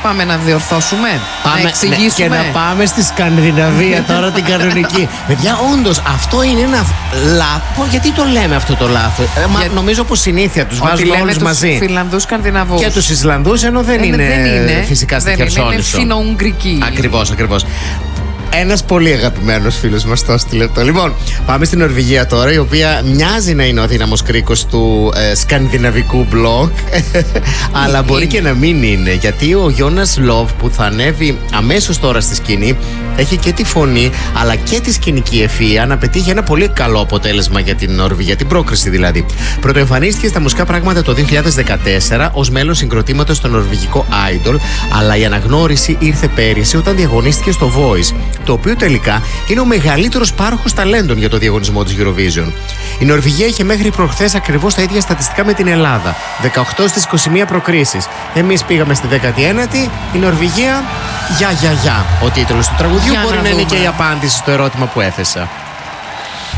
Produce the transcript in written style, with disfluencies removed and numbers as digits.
πάμε να διορθώσουμε, να εξηγήσουμε. Ναι, και να πάμε στη Σκανδιναβία τώρα την κανονική. Παιδιά, όντως αυτό είναι ένα λάθος. Γιατί το λέμε αυτό το λάθος? Νομίζω πως συνήθεια τους βάζουμε όλους μαζί. Τους Φινλανδούς, Σκανδιναβούς και τους Ισλανδούς, ενώ δεν είναι φυσικά στη Χερσόνησο. Είναι φινο-ουγγρική. Ακριβώς. Ένας πολύ αγαπημένος φίλος μας το έστειλε αυτό. Λοιπόν, πάμε στην Νορβηγία τώρα, η οποία μοιάζει να είναι ο δύναμος κρίκος του σκανδιναβικού blog, αλλά μπορεί και να μην είναι, γιατί ο Γιώνας Λοβ, που θα ανέβει αμέσως τώρα στη σκηνή, έχει και τη φωνή αλλά και τη σκηνική ευφυΐα να πετύχει ένα πολύ καλό αποτέλεσμα για την Νορβηγία, την πρόκριση δηλαδή. Πρωτοεμφανίστηκε στα μουσικά πράγματα το 2014 ως μέλος συγκροτήματος στο νορβηγικό Idol, αλλά η αναγνώριση ήρθε πέρυσι όταν διαγωνίστηκε στο Voice, το οποίο τελικά είναι ο μεγαλύτερος πάροχος ταλέντων για το διαγωνισμό της Eurovision. Η Νορβηγία είχε μέχρι προχθές ακριβώς τα ίδια στατιστικά με την Ελλάδα, 18 στις 21 προκρίσεις. Εμείς πήγαμε στη 19η, η Νορβηγία γεια. Ο τίτλος του τραγουδιού μπορεί να είναι και η απάντηση στο ερώτημα που έθεσα.